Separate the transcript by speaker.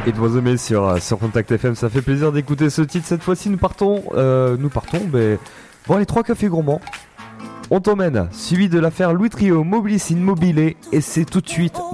Speaker 1: Et de vous aimer sur Contact FM, ça fait plaisir d'écouter ce titre. Cette fois-ci, nous partons, bon, les 3 cafés gourmands. On t'emmène, suivi de l'affaire Louis Trio, Mobilis Immobilier, et c'est tout de suite